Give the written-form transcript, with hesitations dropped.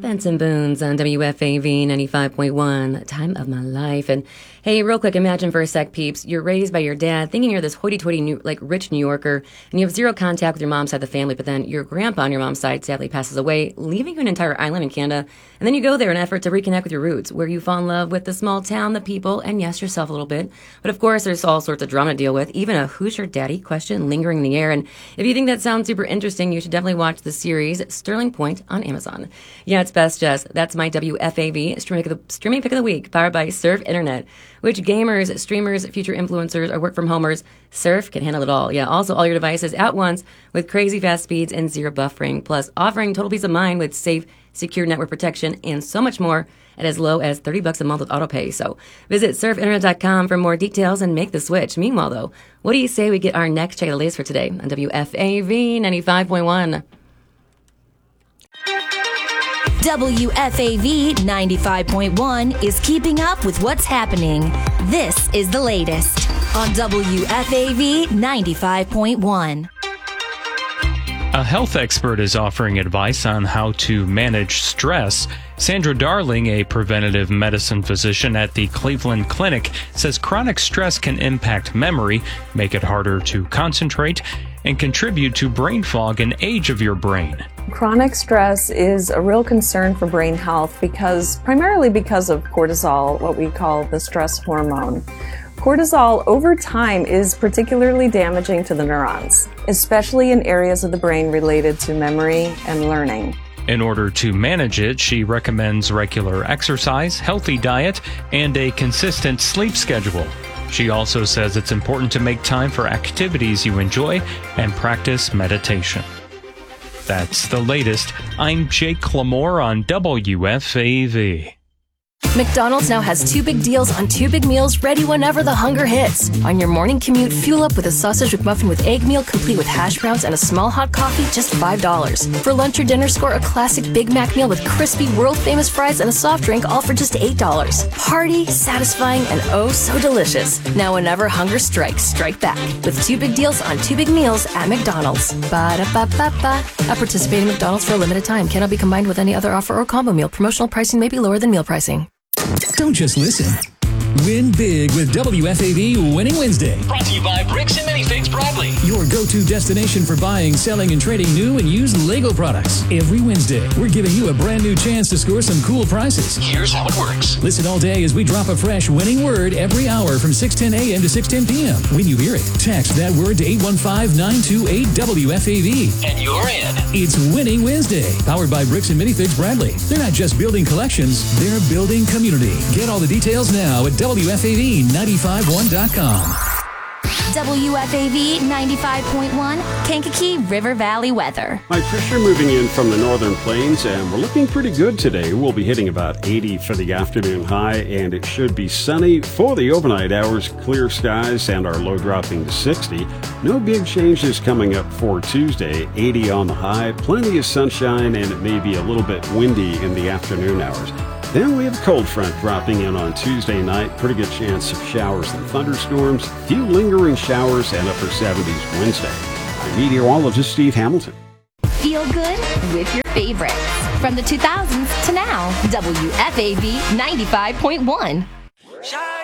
Benson Boons on WFAV 95.1, time of my life. And hey, real quick, imagine for a sec, peeps, you're raised by your dad thinking you're this hoity-toity, rich New Yorker, and you have zero contact with your mom's side of the family, but then your grandpa on your mom's side sadly passes away, leaving you an entire island in Canada. And then you go there in an effort to reconnect with your roots, where you fall in love with the small town, the people, and yes, yourself a little bit. But of course, there's all sorts of drama to deal with, even a who's your daddy question lingering in the air. And if you think that sounds super interesting, you should definitely watch the series Sterling Point on Amazon. Yeah, it's best, Jess. That's my WFAV streaming pick of the week, powered by Surf Internet. Which gamers, streamers, future influencers, or work-from-homers, Surf can handle it all. Yeah, also all your devices at once with crazy fast speeds and zero buffering, plus offering total peace of mind with safe, secure network protection and so much more at as low as $30 a month with autopay. So visit surfinternet.com for more details and make the switch. Meanwhile, though, what do you say we get our next check of the latest for today on WFAV 95.1? WFAV 95.1 is keeping up with what's happening. This is the latest on WFAV 95.1. A health expert is offering advice on how to manage stress. Sandra Darling, a preventative medicine physician at the Cleveland Clinic, says chronic stress can impact memory, make it harder to concentrate, and contribute to brain fog and age of your brain. Chronic stress is a real concern for brain health primarily because of cortisol, what we call the stress hormone. Cortisol over time is particularly damaging to the neurons, especially in areas of the brain related to memory and learning. In order to manage it, she recommends regular exercise, healthy diet, and a consistent sleep schedule. She also says it's important to make time for activities you enjoy and practice meditation. That's the latest. I'm Jake Clamore on WFAV. McDonald's now has 2 big deals on 2 big meals ready whenever the hunger hits. On your morning commute, fuel up with a sausage McMuffin with egg meal complete with hash browns and a small hot coffee, just $5. For lunch or dinner, score a classic Big Mac meal with crispy, world-famous fries and a soft drink, all for just $8. Party, satisfying, and oh so delicious. Now whenever hunger strikes, strike back with 2 big deals on 2 big meals at McDonald's. Ba-da-ba-ba-ba. At participating McDonald's for a limited time. Cannot be combined with any other offer or combo meal. Promotional pricing may be lower than meal pricing. Don't just listen. Win big with WFAV Winning Wednesday. Brought to you by Bricks and Minifigs Bradley. Your go-to destination for buying, selling, and trading new and used Lego products. Every Wednesday, we're giving you a brand new chance to score some cool prizes. Here's how it works. Listen all day as we drop a fresh winning word every hour from 6:10 a.m. to 6:10 p.m. When you hear it, text that word to 815-928-WFAV. And you're in. It's Winning Wednesday, powered by Bricks and Minifigs Bradley. They're not just building collections, they're building community. Get all the details now at WFAV951.com. WFAV 95.1, Kankakee River Valley weather. High pressure moving in from the northern plains, and we're looking pretty good today. We'll be hitting about 80 for the afternoon high, and it should be sunny for the overnight hours, clear skies, and our low dropping to 60. No big changes coming up for Tuesday. 80 on the high, plenty of sunshine, and it may be a little bit windy in the afternoon hours. Then we have a cold front dropping in on Tuesday night. Pretty good chance of showers and thunderstorms. Few lingering showers and upper 70s Wednesday. I'm meteorologist Steve Hamilton. Feel good with your favorites. From the 2000s to now, WFAV 95.1.